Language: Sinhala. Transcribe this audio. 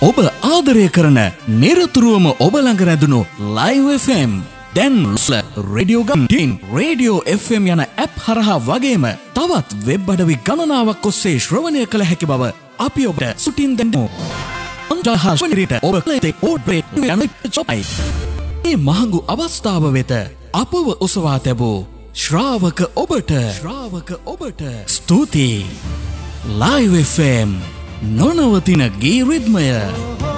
ඔබ ආදරය කරන නිරතුරුවම ඔබ ළඟ රැඳුණු Live FM දැන් රේඩියෝ ගම්ටින් රේඩියෝ FM යන ඇප් හරහා වගේම තවත් වෙබ් අඩවි ගණනාවක් ඔස්සේ ශ්‍රවණය කළ හැකි බව අපි ඔබට සුටින් දෙන්නු. අන්ජහාශ්වනිරිට ඔබ ක්ලේතේ ඕඩ්බ්‍රේට් යන චොපයි. මේ මහඟු අවස්ථාව වෙත අපව උසවා තැබූ ශ්‍රාවක ඔබට ස්තුතියි. Live FM නොනවතින ගී රිද්මය.